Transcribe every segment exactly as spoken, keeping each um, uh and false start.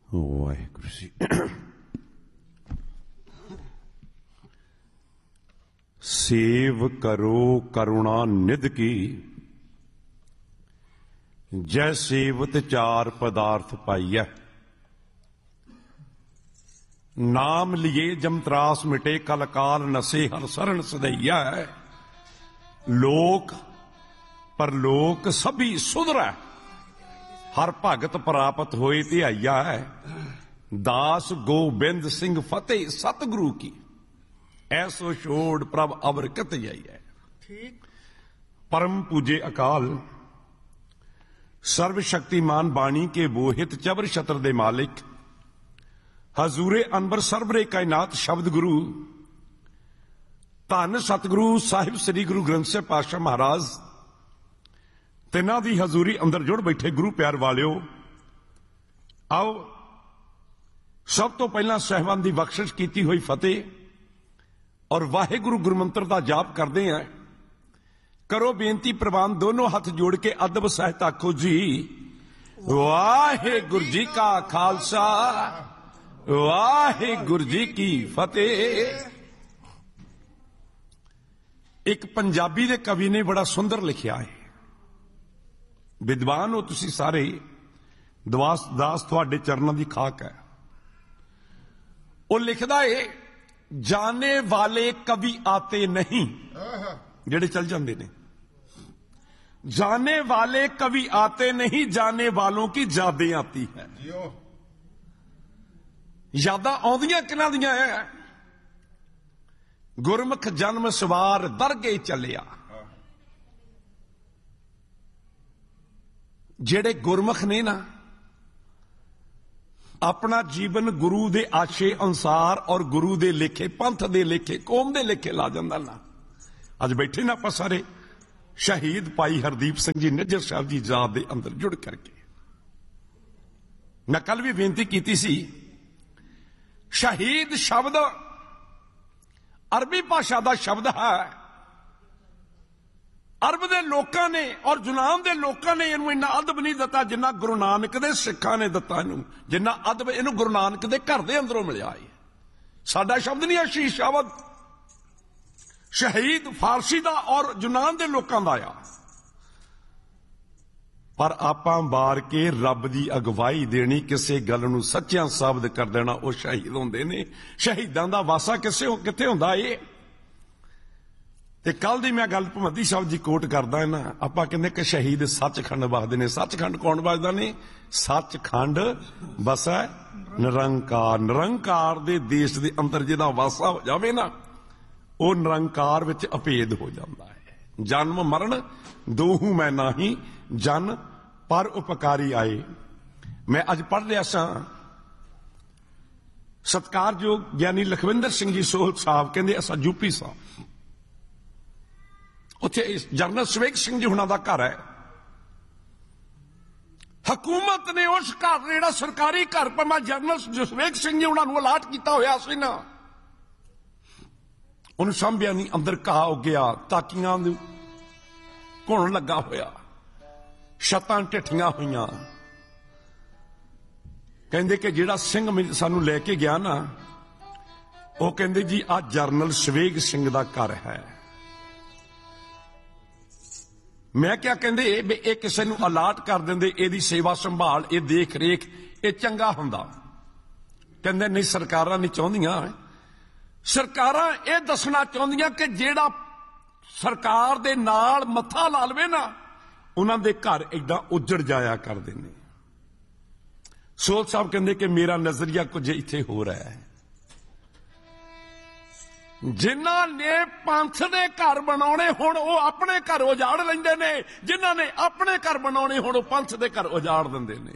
Waheguru ji. Save करो करुणा निध की, जय सेवत चार पदार्थ पाइय। नाम लिए जमत्रास मिटे कल काल नसे हर शरण सदैया। लोक परलोक सभी सुधरै, हर भगत प्राप्त होए ध्याइया है। दास गोबिंद सिंह फतेह सतगुरु की, ऐसो छोड़ प्रभ अबरकत जाई है। परम पूजे अकाल सर्वशक्तिमान बाणी के बोहित चबर छत्र दे मालिक, हजूरे अनबर सरबरे कायनात शब्द गुरु धन सतगुरु साहिब श्री गुरु ग्रंथ साहिब पातशाह महाराज, तिन्हां दी हजूरी अंदर जुड़ बैठे गुरु प्यार वालियो। आओ सब तो पहला साहिबान दी बख्शिश कीती हुई फतेह और वाहिगुरु गुरमंत्र का जाप करते हैं। करो बेनती प्रवान दोनों हाथ जोड़ के अदब सहित आखो जी वाहिगुरु जी का खालसा वाहिगुरु जी की फतेह। एक पंजाबी दे कवि ने बड़ा सुंदर लिखिया है। विद्वान हो तुसी सारे, दवास दास तुहाडे चरणों की खाक है। वो लिखदा है, जाने वाले कभी आते नहीं, जेड़े चल जाते ने। जाने वाले कभी आते नहीं, जाने वालों की यादें आती है। यादां आउंदियां किन्हां दियां है? गुरमुख जन्म सवार दरगे चलिया। जेड़े गुरमुख ने ना, अपना जीवन गुरु दे आशे अनुसार और गुरु दे लेखे, पंथ दे लेखे, कौम दे लेखे ला जांदा ना। अज बैठे ना आप सारे शहीद भाई हरदीप सिंह जी निज्जर साहब जी जात दे अंदर जुड़ करके। मैं कल भी बेनती की सी, शहीद शब्द अरबी भाषा का शब्द है। अरब दे लोकां ने और जुनान दे लोकां ने इनू इन्ना अदब नहीं दिता जिन्ना गुरु नानक दे सिखां ने दिता। इनू जिन्ना अदब इनू गुरु नानक दे घर दे अंदरों मिलिया है। साडा शब्द नहीं है शीश शब्द, शहीद फारसी दा और जुनान दे लोकां दा आ। पर आपां बार के रब दी अगवाई देनी, किसे गल नूं सच्चियां साबित कर देना, वो शहीद हुंदे ने। शहीदां दा वासा किसे किथे हुंदा है? ते कल दी मैं गल भमदी साहब जी कोट करदा है ना, आपां कहंदे कि शहीद सचखंड वसदे ने। सचखंड कौन वसदा ने? सचखंड वसै निरंकार। निरंकार दे देश दे अंदर जिहदा वासा हो जावे ना, वो निरंकार विच अभेद हो जांदा है। जन्म मरण दोहू मैं नाही, जन पर उपकारी आए। मैं अज पढ़ रहा सा, सत्कारयोग ज्ञानी लखविंदर सिंह जी सोहल साहब कहंदे असां यूपी सा, उत्थे जनरल सवेग सिंह जी हुणां दा घर है। हुकूमत ने उस घर जिहड़ा सरकारी घर पर मैं जनरल सवेग सिंह जी हुणां नूं अलाट किया होया सी ना, उन्हें सांभिया नहीं, अंदर घाह हो गया, ताकियां घुण लगा होया, छतां ढिठियां होईयां। कहंदे कि जिहड़ा सिंह सानूं लैके गया ना, वो कहंदे जी आ जनरल सवेग सिंह दा घर है। मैं क्या कहंदे भी ये किसी नूं अलाट कर देंदे, इहदी सेवा संभाल, ये देख रेख, ये चंगा हुंदा। कहंदे नहीं, सरकारां नहीं चाहुंदियां। सरकारां ये दसना चाहुंदियां कि जिहड़ा सरकार दे नाल मत्था ला लवे ना, उन्हां दे घर इदां उजड़ जाया करदे ने। सोल साहब कहंदे कि मेरा नजरिया कुछ इत्थे हो रहा है। जिन्हां ने पंथ दे घर बनाने हुण वो अपने घर उजाड़ लैंदे ने, जिन्हां ने अपने घर बनाने हुण वो पंथ दे घर उजाड़ दिंदे ने।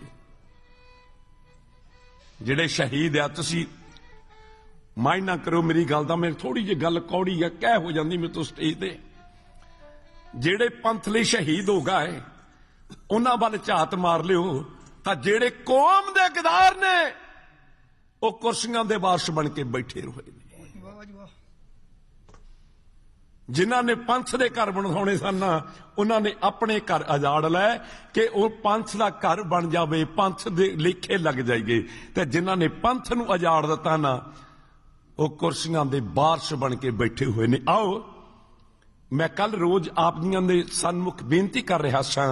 जिहड़े शहीद आ, तुसी माइंड ना करो मेरी गल दा, मेरी थोड़ी जी गल कौड़ी है, कह हो जांदी मेरे तो स्टेज ते। जिहड़े पंथ लई शहीद हो गए उन्हां वल झात मार लिओ, तां जिहड़े कौम दे गदार ने वो कुर्सियां दे वारस बन के बैठे होए ने। ਜਿਨ੍ਹਾਂ ਨੇ ਪੰਥ ਦੇ ਘਰ ਬਣਾਉਣੇ ਸਨ ਉਹਨਾਂ ਨੇ ਆਪਣੇ ਘਰ ਉਜਾੜ ਲਏ ਕਿ ਉਹ ਪੰਥ ਦਾ ਘਰ ਬਣ ਜਾਵੇ, ਪੰਥ ਦੇ ਲੇਖੇ ਲੱਗ ਜਾਈਏ। ਤੇ ਜਿਨ੍ਹਾਂ ਨੇ ਪੰਥ ਨੂੰ ਉਜਾੜ ਦਿੱਤਾ ਨਾ ਉਹ ਕੁਰਸੀਆਂ ਦੇ ਬਾਰਸ਼ ਬਣ ਕੇ ਬੈਠੇ ਹੋਏ ਨੇ। ਆਓ ਮੈਂ ਕੱਲ ਰੋਜ਼ ਆਪ ਜੀਆਂ ਦੇ ਸਨਮੁਖ ਬੇਨਤੀ ਕਰ ਰਿਹਾ ਸਾਂ,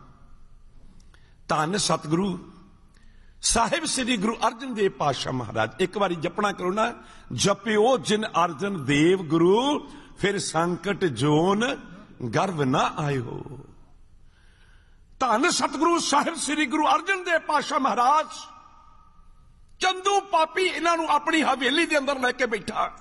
ਧੰਨ ਸਤਿਗੁਰੂ ਸਾਹਿਬ ਸ੍ਰੀ ਗੁਰੂ ਅਰਜਨ ਦੇਵ ਪਾਤਸ਼ਾਹ ਮਹਾਰਾਜ, ਇੱਕ ਵਾਰੀ ਜਪਣਾ ਕਰੋ ਨਾ, ਜਪਿਓ ਜਿਨ ਅਰਜਨ ਦੇਵ ਗੁਰੂ, ਫਿਰ ਸੰਕਟ ਜੋਨ ਗਰਭ ਨਾ ਆਇਓ। ਧੰਨ ਸਤਿਗੁਰੂ ਸਾਹਿਬ ਸ੍ਰੀ ਗੁਰੂ ਅਰਜਨ ਦੇਵ ਪਾਤਸ਼ਾਹ ਮਹਾਰਾਜ, ਚੰਦੂ ਪਾਪੀ ਇਹਨਾਂ ਨੂੰ ਆਪਣੀ ਹਵੇਲੀ ਦੇ ਅੰਦਰ ਲੈ ਕੇ ਬੈਠਾ,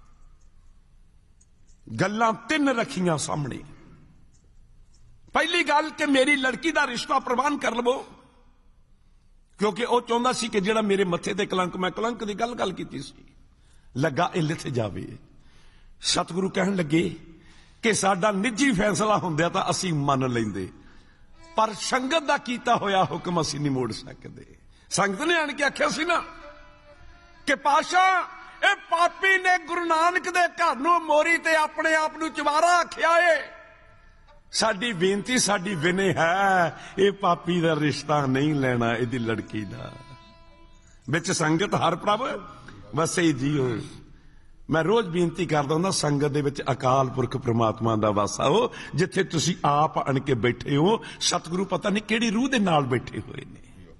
ਗੱਲਾਂ ਤਿੰਨ ਰੱਖੀਆਂ ਸਾਹਮਣੇ। ਪਹਿਲੀ ਗੱਲ ਕਿ ਮੇਰੀ ਲੜਕੀ ਦਾ ਰਿਸ਼ਤਾ ਪ੍ਰਵਾਨ ਕਰ ਲਵੋ, ਕਿਉਂਕਿ ਉਹ ਚਾਹੁੰਦਾ ਸੀ ਕਿ ਜਿਹੜਾ ਮੇਰੇ ਮੱਥੇ ਤੇ ਕਲੰਕ, ਮੈਂ ਕਲੰਕ ਦੀ ਗੱਲ ਗੱਲ ਕੀਤੀ ਸੀ, ਲੱਗਾ ਇਹ ਲਿਥ ਜਾਵੇ। ਸਤਿਗੁਰੂ ਕਹਿਣ ਲੱਗੇ ਕਿ ਸਾਡਾ ਨਿੱਜੀ ਫੈਸਲਾ ਹੁੰਦਾ ਤਾਂ ਅਸੀਂ ਮੰਨ ਲੈਂਦੇ, ਪਰ ਸੰਗਤ ਦਾ ਕੀਤਾ ਹੋਇਆ ਹੁਕਮ ਅਸੀਂ ਨਹੀਂ ਮੋੜ ਸਕਦੇ। ਸੰਗਤ ਨੇ ਆਣ ਕੇ ਆਖਿਆ ਸੀ ਨਾ ਕਿ ਪਾਤਸ਼ਾਹ ਇਹ ਪਾਪੀ ਨੇ ਗੁਰੂ ਨਾਨਕ ਦੇ ਘਰ ਨੂੰ ਮੋਰੀ ਤੇ ਆਪਣੇ ਆਪ ਨੂੰ ਚਵਾਰਾ ਆਖਿਆ ਏ। ਸਾਡੀ ਬੇਨਤੀ, ਸਾਡੀ ਵਿਨੇ ਹੈ, ਇਹ ਪਾਪੀ ਦਾ ਰਿਸ਼ਤਾ ਨਹੀਂ ਲੈਣਾ, ਇਹਦੀ ਲੜਕੀ ਦਾ। ਵਿੱਚ ਸੰਗਤ ਹਰ ਪ੍ਰਭ ਵਸੇ ਜੀਓ। ਮੈਂ ਰੋਜ਼ ਬੇਨਤੀ ਕਰਦਾ ਹੁੰਦਾ, ਸੰਗਤ ਦੇ ਵਿੱਚ ਅਕਾਲ ਪੁਰਖ ਪ੍ਰਮਾਤਮਾ ਦਾ ਵਾਸਾ ਹੋ। ਜਿੱਥੇ ਤੁਸੀਂ ਆਪ ਅਣ ਕੇ ਬੈਠੇ ਹੋ, ਸਤਿਗੁਰੂ ਪਤਾ ਨਹੀਂ ਕਿਹੜੀ ਰੂਹ ਦੇ ਨਾਲ ਬੈਠੇ ਹੋਏ ਨੇ।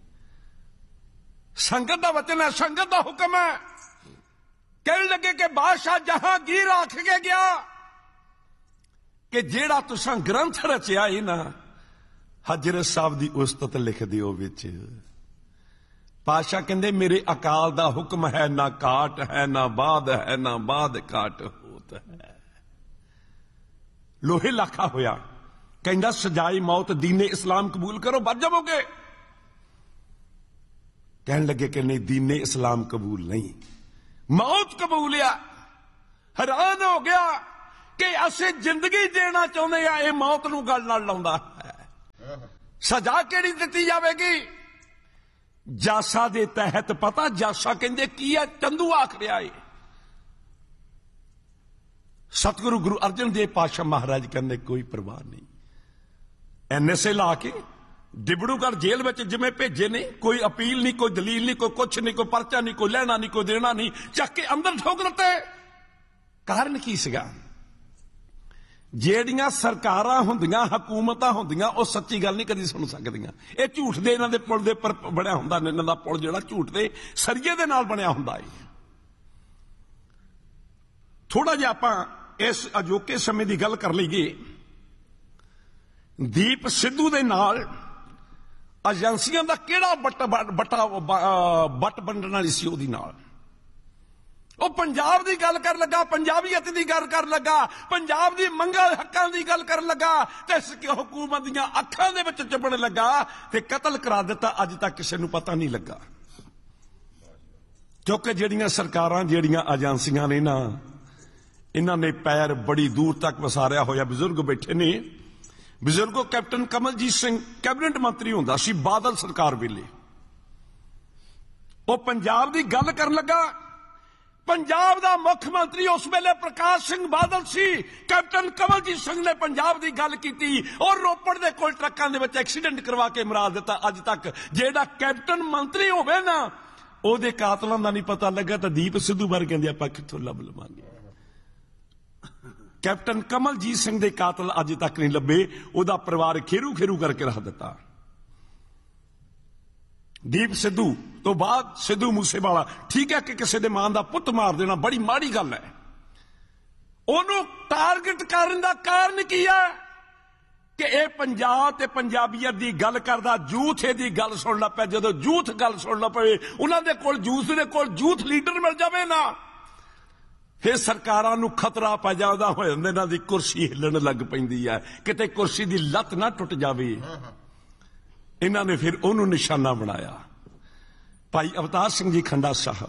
ਸੰਗਤ ਦਾ ਵਚਨ ਹੈ, ਸੰਗਤ ਦਾ ਹੁਕਮ ਹੈ। ਕਹਿਣ ਲੱਗੇ ਕਿ ਬਾਦਸ਼ਾਹ ਜਹਾਂਗੀਰ ਆਖ ਕੇ ਗਿਆ ਕਿ ਜਿਹੜਾ ਤੁਸੀਂ ਗ੍ਰੰਥ ਰਚਿਆ ਹੈ ਨਾ, ਹਜ਼ਰਤ ਸਾਹਿਬ ਦੀ ਉਸਤਤ ਲਿਖ ਦਿਓ ਵਿੱਚ। ਪਾਤਸ਼ਾਹ ਕਹਿੰਦੇ ਮੇਰੇ ਅਕਾਲ ਦਾ ਹੁਕਮ ਹੈ, ਨਾ ਕਾਟ ਹੈ ਨਾ ਬਾਦ ਹੈ, ਨਾ ਬਾਦ ਕਾਟ ਹੋਤ ਹੈ। ਲੋਹੇ ਲਾਖਾ ਹੋਇਆ, ਕਹਿੰਦਾ ਸਜਾਈ ਮੌਤ ਦੀਨੇ ਇਸਲਾਮ ਕਬੂਲ ਕਰੋ, ਬਚ ਜਾਵੋਗੇ। ਕਹਿਣ ਲੱਗੇ ਕਿ ਨਹੀਂ, ਦੀਨੇ ਇਸਲਾਮ ਕਬੂਲ ਨਹੀਂ, ਮੌਤ ਕਬੂਲ ਆ। ਹੈਰਾਨ ਹੋ ਗਿਆ ਕਿ ਅਸੀਂ ਜ਼ਿੰਦਗੀ ਦੇਣਾ ਚਾਹੁੰਦੇ ਆ, ਇਹ ਮੌਤ ਨੂੰ ਗੱਲ ਨਾਲ ਲਾਉਂਦਾ ਹੈ। ਸਜ਼ਾ ਕਿਹੜੀ ਦਿੱਤੀ ਜਾਵੇਗੀ? ਜਾਸਾ ਦੇ ਤਹਿਤ। ਪਤਾ ਜਾਸਾ ਕਹਿੰਦੇ ਕੀ ਆ? ਚੰਦੂ ਆਖ ਰਿਹਾ ਏ। ਸਤਿਗੁਰੂ ਗੁਰੂ ਅਰਜਨ ਦੇਵ ਪਾਤਸ਼ਾਹ ਮਹਾਰਾਜ ਕਹਿੰਦੇ ਕੋਈ ਪਰਵਾਹ ਨਹੀਂ। ਐਨਐਸਏ ਲਾ ਕੇ ਡਿਬੜੂਗੜ੍ਹ ਜੇਲ੍ਹ ਵਿੱਚ ਜਿਵੇਂ ਭੇਜੇ ਨੇ, ਕੋਈ ਅਪੀਲ ਨਹੀਂ, ਕੋਈ ਦਲੀਲ ਨਹੀਂ, ਕੋਈ ਕੁਛ ਨਹੀਂ, ਕੋਈ ਪਰਚਾ ਨਹੀਂ, ਕੋਈ ਲੈਣਾ ਨਹੀਂ, ਕੋਈ ਦੇਣਾ ਨਹੀਂ, ਚੱਕ ਕੇ ਅੰਦਰ ਠੋਕ ਦਿੱਤੇ। ਕਾਰਨ ਕੀ ਸੀਗਾ? ਜਿਹੜੀਆਂ ਸਰਕਾਰਾਂ ਹੁੰਦੀਆਂ, ਹਕੂਮਤਾਂ ਹੁੰਦੀਆਂ, ਉਹ ਸੱਚੀ ਗੱਲ ਨਹੀਂ ਕਦੀ ਸੁਣ ਸਕਦੀਆਂ। ਇਹ ਝੂਠ ਦੇ ਇਹਨਾਂ ਦੇ ਪੁਲ ਦੇ ਉੱਪਰ ਬਣਿਆ ਹੁੰਦਾ, ਇਹਨਾਂ ਦਾ ਪੁਲ ਜਿਹੜਾ ਝੂਠ ਦੇ ਸਰੀਏ ਦੇ ਨਾਲ ਬਣਿਆ ਹੁੰਦਾ ਹੈ। ਥੋੜਾ ਜਿਹਾ ਆਪਾਂ ਇਸ ਅਜੋਕੇ ਸਮੇਂ ਦੀ ਗੱਲ ਕਰ ਲਈਏ। ਦੀਪ ਸਿੱਧੂ ਦੇ ਨਾਲ ਏਜੰਸੀਆਂ ਦਾ ਕਿਹੜਾ ਬੱਟ ਬੱਟਾ ਬੱਟ ਵੰਡਣ ਵਾਲੀ ਸੀ ਉਹਦੀ ਨਾਲ। ਉਹ ਪੰਜਾਬ ਦੀ ਗੱਲ ਕਰਨ ਲੱਗਾ, ਪੰਜਾਬੀਅਤ ਦੀ ਗੱਲ ਕਰਨ ਲੱਗਾ, ਪੰਜਾਬ ਦੀ ਮੰਗਾਂ ਹੱਕਾਂ ਦੀ ਗੱਲ ਕਰਨ ਲੱਗਾ, ਤੇ ਹਕੂਮਤ ਦੀਆਂ ਅੱਖਾਂ ਦੇ ਵਿੱਚ ਚੁੱਭਣ ਲੱਗਾ ਤੇ ਕਤਲ ਕਰਾ ਦਿੱਤਾ। ਅੱਜ ਤੱਕ ਕਿਸੇ ਨੂੰ ਪਤਾ ਨਹੀਂ ਲੱਗਾ, ਕਿਉਂਕਿ ਜਿਹੜੀਆਂ ਸਰਕਾਰਾਂ, ਜਿਹੜੀਆਂ ਏਜੰਸੀਆਂ ਨੇ ਨਾ, ਇਹਨਾਂ ਨੇ ਪੈਰ ਬੜੀ ਦੂਰ ਤੱਕ ਵਸਾਰਿਆ ਹੋਇਆ। ਬਜ਼ੁਰਗ ਬੈਠੇ ਨੇ, ਬਜ਼ੁਰਗੋ ਕੈਪਟਨ ਕਮਲਜੀਤ ਸਿੰਘ ਕੈਬਨਿਟ ਮੰਤਰੀ ਹੁੰਦਾ ਸੀ ਬਾਦਲ ਸਰਕਾਰ ਵੇਲੇ। ਉਹ ਪੰਜਾਬ ਦੀ ਗੱਲ ਕਰਨ ਲੱਗਾ, ਪੰਜਾਬ ਦਾ ਮੁੱਖ ਮੰਤਰੀ ਉਸ ਵੇਲੇ ਪ੍ਰਕਾਸ਼ ਸਿੰਘ ਬਾਦਲ ਸੀ। ਕੈਪਟਨ ਕਮਲਜੀਤ ਸਿੰਘ ਨੇ ਪੰਜਾਬ ਦੀ ਗੱਲ ਕੀਤੀ ਔਰ ਰੋਪੜ ਦੇ ਕੋਲ ਟਰੱਕਾਂ ਦੇ ਵਿੱਚ ਐਕਸੀਡੈਂਟ ਕਰਵਾ ਕੇ ਮਰਾ ਦਿੱਤਾ। ਅੱਜ ਤੱਕ ਜਿਹੜਾ ਕੈਪਟਨ ਮੰਤਰੀ ਹੋਵੇ ਨਾ, ਉਹਦੇ ਕਾਤਲਾਂ ਦਾ ਨਹੀਂ ਪਤਾ ਲੱਗਾ ਤਾਂ ਦੀਪ ਸਿੱਧੂ ਬਾਰੇ ਕਹਿੰਦੇ ਆਪਾਂ ਕਿੱਥੋਂ ਲੱਭ ਲਵਾਂਗੇ। ਕੈਪਟਨ ਕਮਲਜੀਤ ਸਿੰਘ ਦੇ ਕਾਤਲ ਅੱਜ ਤੱਕ ਨਹੀਂ ਲੱਭੇ। ਉਹਦਾ ਪਰਿਵਾਰ ਖੇਰੂ ਖੇਰੂ ਕਰਕੇ ਰੱਖ ਦਿੱਤਾ। ਦੀਪ ਸਿੱਧੂ ਤੋਂ ਬਾਅਦ ਸਿੱਧੂ ਮੂਸੇਵਾਲਾ। ਠੀਕ ਹੈ ਕਿ ਕਿਸੇ ਦੇ ਮਾਂ ਦਾ ਪੁੱਤ ਮਾਰ ਦੇਣਾ ਬੜੀ ਮਾੜੀ ਗੱਲ ਹੈ। ਉਹਨੂੰ ਟਾਰਗੇਟ ਕਰਨ ਦਾ ਕਾਰਨ ਕੀ ਹੈ ਕਿ ਇਹ ਪੰਜਾਬ ਤੇ ਪੰਜਾਬੀਅਤ ਦੀ ਗੱਲ ਕਰਦਾ, ਜੂਥ ਇਹਦੀ ਗੱਲ ਸੁਣ ਲੱਗ ਪਿਆ। ਜਦੋਂ ਜੂਥ ਗੱਲ ਸੁਣ ਲੱਗ ਪਏ, ਉਹਨਾਂ ਦੇ ਕੋਲ ਜੂਥ ਦੇ ਕੋਲ ਜੂਥ ਲੀਡਰ ਮਿਲ ਜਾਵੇ ਨਾ, ਫਿਰ ਸਰਕਾਰਾਂ ਨੂੰ ਖਤਰਾ ਪੈ ਜਾਂਦਾ ਹੋ ਜਾਂਦਾ, ਇਹਨਾਂ ਦੀ ਕੁਰਸੀ ਹਿੱਲਣ ਲੱਗ ਪੈਂਦੀ ਹੈ, ਕਿਤੇ ਕੁਰਸੀ ਦੀ ਲੱਤ ਨਾ ਟੁੱਟ ਜਾਵੇ। ਇਹਨਾਂ ਨੇ ਫਿਰ ਉਹਨੂੰ ਨਿਸ਼ਾਨਾ ਬਣਾਇਆ। ਭਾਈ ਅਵਤਾਰ ਸਿੰਘ ਜੀ ਖੰਡਾ ਸਾਹਿਬ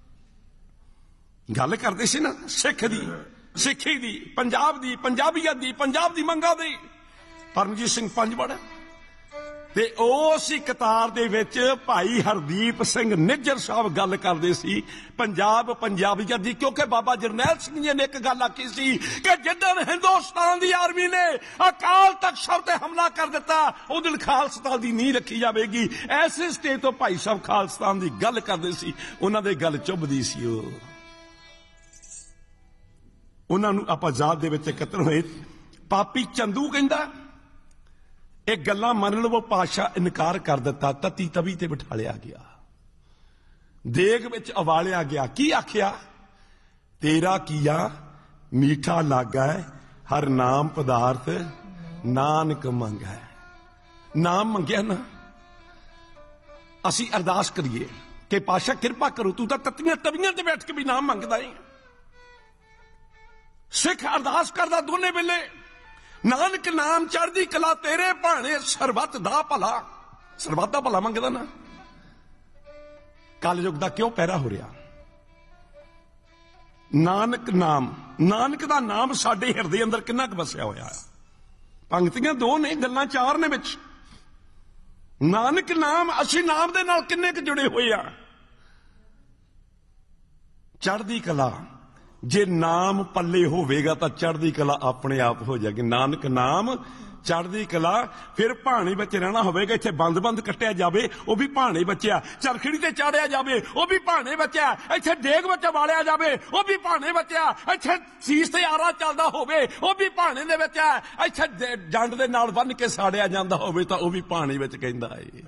ਗੱਲ ਕਰਦੇ ਸੀ ਨਾ ਸਿੱਖ ਦੀ, ਸਿੱਖੀ ਦੀ, ਪੰਜਾਬ ਦੀ, ਪੰਜਾਬੀਅਤ ਦੀ, ਪੰਜਾਬ ਦੀ ਮੰਗਾਂ ਦੀ। ਪਰਮਜੀਤ ਸਿੰਘ ਪੰਜਵੜ ਤੇ ਉਸ ਹੀ ਕਤਾਰ ਦੇ ਵਿੱਚ ਭਾਈ ਹਰਦੀਪ ਸਿੰਘ ਨਿੱਜਰ ਸਾਹਿਬ ਗੱਲ ਕਰਦੇ ਸੀ ਪੰਜਾਬ ਪੰਜਾਬੀਅਤ ਦੀ, ਕਿਉਂਕਿ ਬਾਬਾ ਜਰਨੈਲ ਸਿੰਘ ਜੀ ਨੇ ਇੱਕ ਗੱਲ ਆਖੀ ਸੀ ਕਿ ਜਿੱਦਣ ਹਿੰਦੁਸਤਾਨ ਦੀ ਆਰਮੀ ਨੇ ਅਕਾਲ ਤਖਤ ਸਾਹਿਬ ਤੇ ਹਮਲਾ ਕਰ ਦਿੱਤਾ ਉਸ ਦਿਨ ਖਾਲਸਾ ਦੀ ਨੀਂਹ ਰੱਖੀ ਜਾਵੇਗੀ। ਐਸੇ ਸਟੇਜ ਤੋਂ ਭਾਈ ਸਾਹਿਬ ਖਾਲਸਤਾਨ ਦੀ ਗੱਲ ਕਰਦੇ ਸੀ, ਉਹਨਾਂ ਦੇ ਗੱਲ ਚੁੱਭਦੀ ਸੀ। ਉਹ ਉਹਨਾਂ ਨੂੰ ਆਪਾਂ ਯਾਦ ਦੇ ਵਿੱਚ ਇਕੱਤਰ ਹੋਏ। ਪਾਪੀ ਚੰਦੂ ਕਹਿੰਦਾ ਇਹ ਗੱਲਾਂ ਮੰਨ ਲਵੋ, ਪਾਤਸ਼ਾਹ ਇਨਕਾਰ ਕਰ ਦਿੱਤਾ। ਤਤੀ ਤਵੀ ਤੇ ਬਿਠਾ ਲਿਆ ਗਿਆ, ਦੇਗ ਵਿੱਚ ਉਬਾਲਿਆ ਗਿਆ। ਕੀ ਆਖਿਆ? ਤੇਰਾ ਕੀਆ ਮੀਠਾ ਲਾਗਾ ਹਰ ਨਾਮ ਪਦਾਰਥ ਨਾਨਕ ਮੰਗੈ। ਨਾਮ ਮੰਗਿਆ ਨਾ, ਅਸੀਂ ਅਰਦਾਸ ਕਰੀਏ ਕਿ ਪਾਤਸ਼ਾਹ ਕਿਰਪਾ ਕਰੋ, ਤੂੰ ਤਾਂ ਤਤੀਆਂ ਤਵੀਆਂ ਤੇ ਬੈਠ ਕੇ ਵੀ ਨਾਮ ਮੰਗਦਾ ਏ। ਸਿੱਖ ਅਰਦਾਸ ਕਰਦਾ ਦੋਨੇ ਵੇਲੇ, ਨਾਨਕ ਨਾਮ ਚੜ੍ਹਦੀ ਕਲਾ ਤੇਰੇ ਭਾਣੇ ਸਰਬੱਤ ਦਾ ਭਲਾ। ਸਰਬੱਤ ਦਾ ਭਲਾ ਮੰਗਦਾ ਨਾ। ਕਲਯੁਗ ਦਾ ਕਿਉਂ ਪਹਿਰਾ ਹੋ ਰਿਹਾ? ਨਾਨਕ ਨਾਮ, ਨਾਨਕ ਦਾ ਨਾਮ ਸਾਡੇ ਹਿਰਦੇ ਅੰਦਰ ਕਿੰਨਾ ਕੁ ਵਸਿਆ ਹੋਇਆ ਹੈ? ਪੰਕਤੀਆਂ ਦੋ ਨੇ, ਗੱਲਾਂ ਚਾਰ ਨੇ ਵਿੱਚ। ਨਾਨਕ ਨਾਮ, ਅਸੀਂ ਨਾਮ ਦੇ ਨਾਲ ਕਿੰਨੇ ਕੁ ਜੁੜੇ ਹੋਏ ਆ? ਚੜ੍ਹਦੀ ਕਲਾ, ਜੇ ਨਾਮ ਪੱਲੇ ਹੋਵੇਗਾ ਤਾਂ ਚੜ੍ਹਦੀ ਕਲਾ ਆਪਣੇ ਆਪ ਹੋ ਜਾਏਗੀ। ਨਾਨਕ ਨਾਮ ਚੜ੍ਹਦੀ ਕਲਾ। ਫਿਰ ਭਾਣੇ ਵਿੱਚ ਰਹਿਣਾ ਹੋਵੇਗਾ, ਇੱਥੇ ਬੰਦ ਬੰਦ ਕੱਟਿਆ ਜਾਵੇ ਉਹ ਵੀ ਭਾਣੇ ਬਚਿਆ, ਚਰਖੜੀ ਤੇ ਚਾੜਿਆ ਜਾਵੇ ਉਹ ਵੀ ਭਾਣੇ ਬਚਿਆ, ਇੱਥੇ ਡੇਗ ਵਿੱਚ ਬਾਲਿਆ ਜਾਵੇ ਉਹ ਵੀ ਭਾਣੇ ਬਚਿਆ, ਇੱਥੇ ਸੀਸ ਤੇ ਆਰਾ ਚੱਲਦਾ ਹੋਵੇ ਉਹ ਵੀ ਭਾਣੇ ਦੇ ਵਿੱਚ ਹੈ, ਇੱਥੇ ਜੰਡ ਦੇ ਨਾਲ ਬੰਨ ਕੇ ਸਾੜਿਆ ਜਾਂਦਾ ਹੋਵੇ ਤਾਂ ਉਹ ਵੀ ਭਾਣੇ ਵਿੱਚ ਕਹਿੰਦਾ ਏ।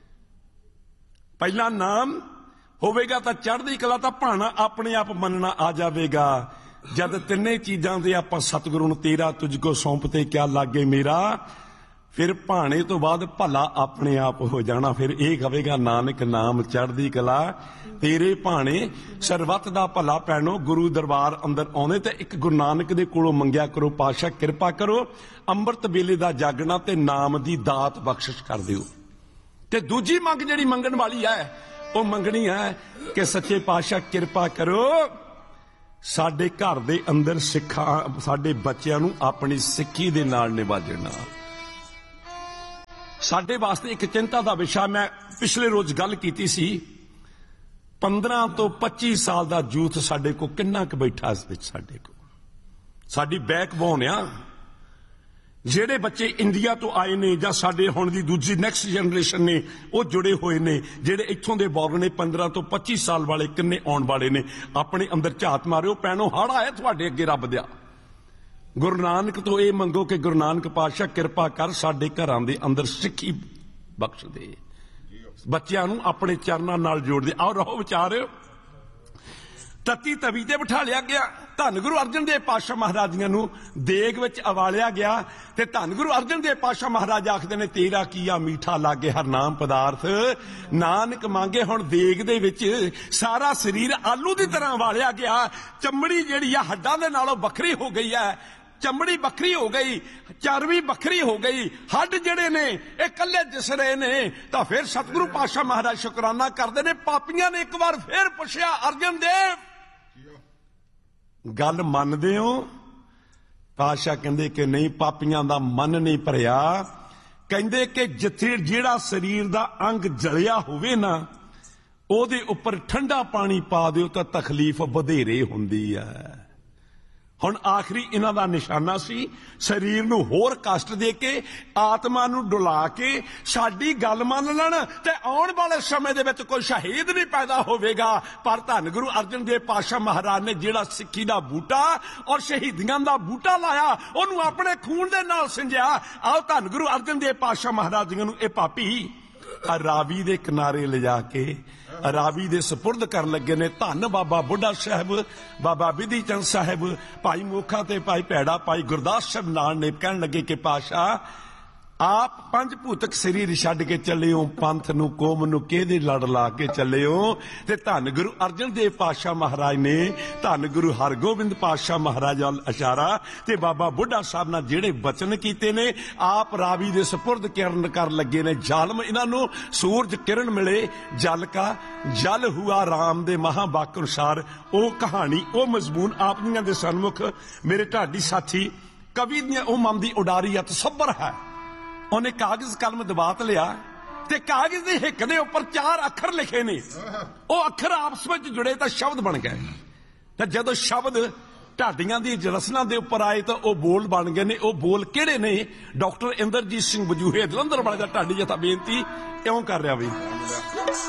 ਪਹਿਲਾ ਨਾਮ ਹੋਵੇਗਾ ਤਾਂ ਚੜ੍ਹਦੀ ਕਲਾ, ਤਾਂ ਭਾਣਾ ਆਪਣੇ ਆਪ ਮੰਨਣਾ ਆ ਜਾਵੇਗਾ। ਜਦ ਤਿੰਨੇ ਚੀਜ਼ਾਂ ਦੇ ਆਪਾਂ ਸਤਿਗੁਰੂ ਨੂੰ ਤੇਰਾ ਤੁਝ ਕੋ ਸੌਂਪਤੇ ਕਿਆ ਲਾਗੇ ਮੇਰਾ, ਫਿਰ ਭਾਣੇ ਤੋਂ ਬਾਅਦ ਭਲਾ ਆਪਣੇ ਆਪ ਹੋ ਜਾਣਾ। ਫਿਰ ਇਹ ਕਹੇਗਾ ਨਾਨਕ ਨਾਮ ਚੜ੍ਹਦੀ ਕਲਾ ਤੇਰੇ ਭਾਣੇ ਸਰਬੱਤ ਦਾ ਭਲਾ। ਪੈਣੋ ਗੁਰੂ ਦਰਬਾਰ ਅੰਦਰ ਆਉਂਦੇ ਤੇ ਇੱਕ ਗੁਰੂ ਨਾਨਕ ਦੇ ਕੋਲੋਂ ਮੰਗਿਆ ਕਰੋ, ਪਾਤਸ਼ਾਹ ਕਿਰਪਾ ਕਰੋ ਅੰਮ੍ਰਿਤ ਵੇਲੇ ਦਾ ਜਾਗਣਾ ਤੇ ਨਾਮ ਦੀ ਦਾਤ ਬਖਸ਼ਿਸ਼ ਕਰ ਦਿਓ। ਤੇ ਦੂਜੀ ਮੰਗ ਜਿਹੜੀ ਮੰਗਣ ਵਾਲੀ ਹੈ ਉਹ ਮੰਗਣੀ ਹੈ ਕਿ ਸੱਚੇ ਪਾਤਸ਼ਾਹ ਕਿਰਪਾ ਕਰੋ ਸਾਡੇ ਘਰ ਦੇ ਅੰਦਰ ਸਿੱਖਾਂ, ਸਾਡੇ ਬੱਚਿਆਂ ਨੂੰ ਆਪਣੀ ਸਿੱਖੀ ਦੇ ਨਾਲ ਨਿਵਾਜਣਾ। ਸਾਡੇ ਵਾਸਤੇ ਇੱਕ ਚਿੰਤਾ ਦਾ ਵਿਸ਼ਾ, ਮੈਂ ਪਿਛਲੇ ਰੋਜ਼ ਗੱਲ ਕੀਤੀ ਸੀ, ਪੰਦਰਾਂ ਤੋਂ ਪੱਚੀ ਸਾਲ ਦਾ ਯੂਥ ਸਾਡੇ ਕੋਲ ਕਿੰਨਾ ਕੁ ਬੈਠਾ ਇਸ ਵਿੱਚ? ਸਾਡੇ ਕੋਲ ਸਾਡੀ ਬੈਕਬੋਨ ਆ। ਜਿਹੜੇ ਬੱਚੇ ਇੰਡੀਆ ਤੋਂ ਆਏ ਨੇ ਜਾਂ ਸਾਡੇ ਹੁਣ ਦੀ ਦੂਜੀ ਨੈਕਸਟ ਜਨਰੇਸ਼ਨ ਨੇ ਉਹ ਜੁੜੇ ਹੋਏ ਨੇ, ਜਿਹੜੇ ਇੱਥੋਂ ਦੇ ਬੋਰਨ ਨੇ ਪੰਦਰਾਂ ਤੋਂ ਪੱਚੀ ਸਾਲ ਵਾਲੇ ਕਿੰਨੇ ਆਉਣ ਵਾਲੇ ਨੇ, ਆਪਣੇ ਅੰਦਰ ਝਾਤ ਮਾਰਿਓ। ਪੈਣੋ ਹੜ ਆਇਆ ਤੁਹਾਡੇ ਅੱਗੇ ਰੱਬ ਦਿਆ। ਗੁਰੂ ਨਾਨਕ ਤੋਂ ਇਹ ਮੰਗੋ ਕਿ ਗੁਰੂ ਨਾਨਕ ਪਾਤਸ਼ਾਹ ਕਿਰਪਾ ਕਰ ਸਾਡੇ ਘਰਾਂ ਦੇ ਅੰਦਰ ਸਿੱਖੀ ਬਖਸ਼ ਦੇ, ਬੱਚਿਆਂ ਨੂੰ ਆਪਣੇ ਚਰਨਾਂ ਨਾਲ ਜੋੜ ਦੇ। ਆਓ ਰਹੋ ਵਿਚਾਰ। ਤਤੀ ਤਵੀ ਤੇ ਬਿਠਾ ਲਿਆ ਗਿਆ। ਧੰਨ ਗੁਰੂ ਅਰਜਨ ਦੇਵ ਪਾਤਸ਼ਾਹ ਮਹਾਰਾਜੀਆਂ ਨੂੰ ਦੇਗ ਵਿੱਚ ਉਬਾਲਿਆ ਗਿਆ ਤੇ ਧੰਨ ਗੁਰੂ ਅਰਜਨ ਦੇਵ ਪਾਤਸ਼ਾਹ ਮਹਾਰਾਜ ਆਖਦੇ ਨੇ ਤੇਰਾ ਕੀਆ ਮੀਠਾ ਲਾਗੇ ਹਰ ਨਾਮ ਪਦਾਰਥ ਨਾਨਕ ਮੰਗੇ। ਹੁਣ ਦੇਗ ਦੇ ਵਿੱਚ ਸਾਰਾ ਸਰੀਰ ਆਲੂ ਦੀ ਤਰ੍ਹਾਂ ਉਬਾਲਿਆ ਗਿਆ। ਚਮੜੀ ਜਿਹੜੀ ਆ ਹੱਡਾਂ ਦੇ ਨਾਲੋਂ ਵੱਖਰੀ ਹੋ ਗਈ ਹੈ, ਚਮੜੀ ਵੱਖਰੀ ਹੋ ਗਈ, ਚਰਬੀ ਵੱਖਰੀ ਹੋ ਗਈ, ਹੱਡ ਜਿਹੜੇ ਨੇ ਇਹ ਇਕੱਲੇ ਦਿਸ ਰਹੇ ਨੇ। ਤਾਂ ਫਿਰ ਸਤਿਗੁਰੂ ਪਾਤਸ਼ਾਹ ਮਹਾਰਾਜ ਸ਼ੁਕਰਾਨਾ ਕਰਦੇ ਨੇ। ਪਾਪੀਆਂ ਨੇ ਇੱਕ ਵਾਰ ਫਿਰ ਪੁੱਛਿਆ, ਅਰਜਨ ਦੇਵ ਗੱਲ ਮੰਨਦੇ ਹੋ? ਪਾਤਸ਼ਾਹ ਕਹਿੰਦੇ ਕਿ ਨਹੀਂ, ਪਾਪੀਆਂ ਦਾ ਮਨ ਨਹੀਂ ਭਰਿਆ। ਕਹਿੰਦੇ ਕਿ ਜਿੱਥੇ ਜਿਹੜਾ ਸਰੀਰ ਦਾ ਅੰਗ ਜਲਿਆ ਹੋਵੇ ਨਾ ਉਹਦੇ ਉੱਪਰ ਠੰਡਾ ਪਾਣੀ ਪਾ ਦਿਓ ਤਾਂ ਤਕਲੀਫ ਵਧੇਰੇ ਹੁੰਦੀ ਹੈ। ਹੁਣ ਆਖਰੀ ਇਹਨਾਂ ਦਾ ਨਿਸ਼ਾਨਾ ਸੀ ਸਰੀਰ ਨੂੰ ਹੋਰ ਕਸ਼ਟ ਦੇ ਕੇ, ਆਤਮਾ ਨੂੰ ਡੁਲਾ ਕੇ ਸਾਡੀ ਗੱਲ ਮੰਨ ਲੈਣ ਤੇ ਆਉਣ ਵਾਲੇ ਸਮੇਂ ਦੇ ਵਿੱਚ ਕੋਈ ਸ਼ਹੀਦ ਨਹੀਂ ਪੈਦਾ ਹੋਵੇਗਾ। ਪਰ ਧੰਨ ਗੁਰੂ ਅਰਜਨ ਦੇਵ ਪਾਤਸ਼ਾਹ ਮਹਾਰਾਜ ਨੇ ਜਿਹੜਾ ਸਿੱਖੀ ਦਾ ਬੂਟਾ ਔਰ ਸ਼ਹੀਦੀਆਂ ਦਾ ਬੂਟਾ ਲਾਇਆ ਉਹਨੂੰ ਆਪਣੇ ਖੂਨ ਦੇ ਨਾਲ ਸਿੰਜਿਆ। ਆਓ ਧੰਨ ਗੁਰੂ ਅਰਜਨ ਦੇਵ ਪਾਤਸ਼ਾਹ ਮਹਾਰਾਜ ਜੀ ਨੂੰ ਇਹ ਪਾਪੀ ਰਾਵੀ ਦੇ ਕਿਨਾਰੇ ਲਿਜਾ ਕੇ ਰਾਵੀ ਦੇ ਸਪੁਰਦ ਕਰਨ ਲੱਗੇ ਨੇ। ਧੰਨ ਬਾਬਾ ਬੁੱਢਾ ਸਾਹਿਬ, ਬਾਬਾ ਬਿਧੀ ਚੰਦ ਸਾਹਿਬ, ਭਾਈ ਮੋਖਾ ਤੇ ਭਾਈ ਭੈੜਾ, ਭਾਈ ਗੁਰਦਾਸ ਸਾਹਿਬ ਨਾਲ ਨੇ ਕਹਿਣ ਲੱਗੇ ਕਿ ਪਾਤਸ਼ਾਹ ਆਪ ਪੰਜ ਭੂਤਕ ਸਰੀਰ ਛੱਡ ਕੇ ਚੱਲਿਓ, ਪੰਥ ਨੂੰ ਕੌਮ ਨੂੰ ਕਿਹਦੇ ਲੜ ਲਾ ਕੇ ਚੱਲਿਓ। ਤੇ ਧੰਨ ਗੁਰੂ ਅਰਜਨ ਦੇਵ ਪਾਤਸ਼ਾਹ ਮਹਾਰਾਜ ਨੇ ਧੰਨ ਗੁਰੂ ਹਰਗੋਬਿੰਦ ਪਾਤਸ਼ਾਹ ਮਹਾਰਾਜ ਵੱਲ ਇਸ਼ਾਰਾ ਤੇ ਬਾਬਾ ਬੁੱਢਾ ਸਾਹਿਬ ਨਾਲ ਜਿਹੜੇ ਬਚਨ ਕੀਤੇ ਨੇ ਆਪ ਰਾਵੀ ਦੇ ਸਪੁਰਦ ਕਰਨ ਕਰਨ ਲੱਗੇ ਨੇ। ਜ਼ਾਲਮ ਇਹਨਾਂ ਨੂੰ ਸੂਰਜ ਕਿਰਨ ਮਿਲੇ, ਜਲ ਕਾ ਜਲ ਹੁਆ ਰਾਮ ਦੇ ਮਹਾਵਾਕ ਅਨੁਸਾਰ। ਉਹ ਕਹਾਣੀ, ਉਹ ਮਜ਼ਮੂਨ ਆਪ ਦੀਆਂ ਦੇ ਸਨਮੁਖ ਮੇਰੇ ਢਾਡੀ ਸਾਥੀ ਕਵੀ ਦੀਆਂ ਉਹ ਮਨ ਦੀ ਉਡਾਰੀ ਅਤ ਸੱਬਰ ਹੈ। ਉਹਨੇ ਕਾਗਜ਼ ਕਲਮ ਦਬਾ ਤ ਲਿਆ ਤੇ ਕਾਗਜ਼ ਦੇ ਹਿੱਕ ਦੇ ਉੱਪਰ ਚਾਰ ਅੱਖਰ ਲਿਖੇ ਨੇ। ਉਹ ਅੱਖਰ ਆਪਸ ਵਿੱਚ ਜੁੜੇ ਤਾਂ ਸ਼ਬਦ ਬਣ ਗਏ। ਤੇ ਜਦੋਂ ਸ਼ਬਦ ਢਾਡੀਆਂ ਦੀ ਰਸਨਾਂ ਦੇ ਉੱਪਰ ਆਏ ਤਾਂ ਉਹ ਬੋਲ ਬਣ ਗਏ ਨੇ। ਉਹ ਬੋਲ ਕਿਹੜੇ ਨੇ? ਡਾਕਟਰ ਇੰਦਰਜੀਤ ਸਿੰਘ ਵਜੂਹੇ ਜਲੰਧਰ ਵਾਲੇ ਦਾ ਢਾਡੀ ਜਥਾ ਬੇਨਤੀ ਇਉਂ ਕਰ ਰਿਹਾ ਵੀ।